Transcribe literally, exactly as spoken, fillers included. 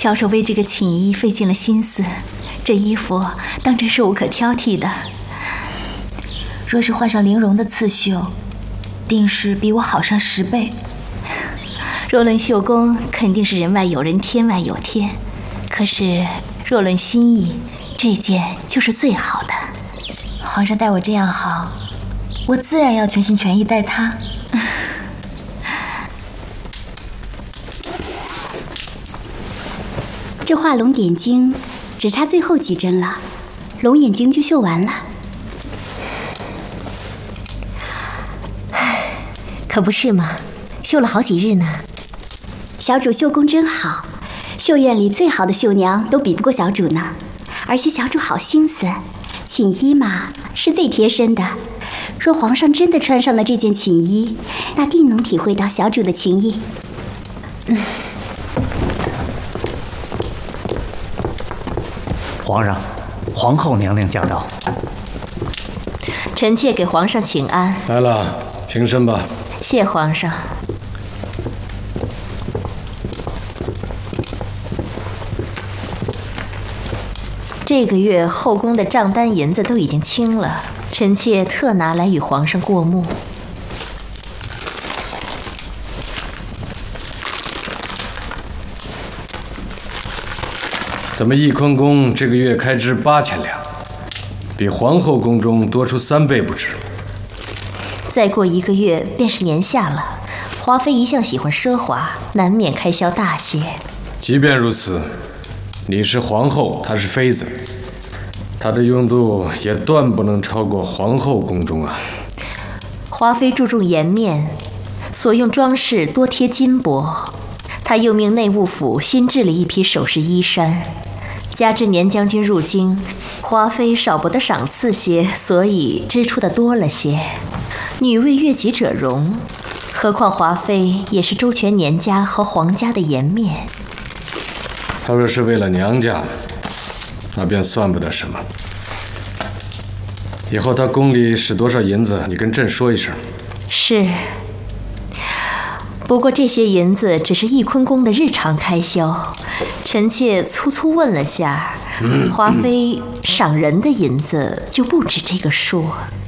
小主为这个锦衣费尽了心思，这衣服当真是无可挑剔的。 若是换上玲珑的刺绣，定是比我好上十倍。 若论绣工，肯定是人外有人，天外有天。可是若论心意，这件就是最好的。 皇上待我这样好，我自然要全心全意待他。 这画龙点睛，只差最后几针了，龙眼睛就绣完了。 可不是嘛，绣了好几日呢。 小主绣工真好，绣院里最好的绣娘都比不过小主呢。而且小主好心思，锦衣嘛是最贴身的。若皇上真的穿上了这件锦衣，那定能体会到小主的情意。嗯。 皇上，皇后娘娘驾到。 臣妾给皇上请安。 来了，平身吧。 谢皇上。这个月后宫的账单银子都已经清了，臣妾特拿来与皇上过目。 咱们翊坤宫这个月开支八千两，比皇后宫中多出三倍不止。 再过一个月便是年下了，华妃一向喜欢奢华，难免开销大些。 即便如此，你是皇后，她是妃子，她的用度也断不能超过皇后宫中啊。 华妃注重颜面，所用装饰多贴金箔。她又命内务府新制了一批首饰衣衫。加之年将军入京，华妃少不得赏赐些，所以支出的多了些。女为悦己者容，何况华妃也是周全年家和皇家的颜面。 她若是为了娘家，那便算不得什么。以后她宫里使多少银子，你跟朕说一声。 是。不过这些银子只是翊坤宫的日常开销，臣妾粗粗问了下，华妃赏人的银子就不止这个数。